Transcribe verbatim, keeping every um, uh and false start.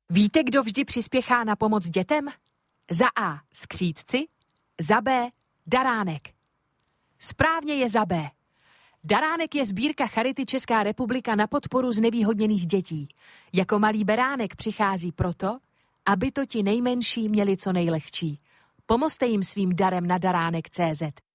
Víte, kdo vždy přispěchá na pomoc dětem? Za A. Skřídci, za B. Daránek. Správně je za B. Daránek je sbírka Charity Česká republika na podporu znevýhodněných dětí. Jako malý beránek přichází proto, aby to ti nejmenší měli co nejlehčí. Pomozte jim svým darem na daránek tečka cé zet.